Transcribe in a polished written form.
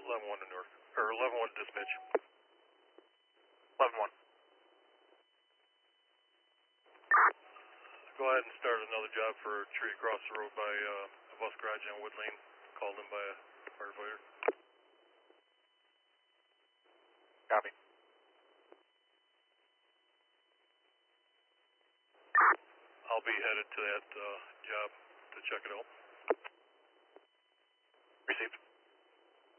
11-1 to North, or 11-1 to dispatch. 11-1. Go ahead and start another job for a tree across the road by a bus garage on Wood Lane, called in by a firefighter. Copy. I'll be headed to that job to check it out. Received.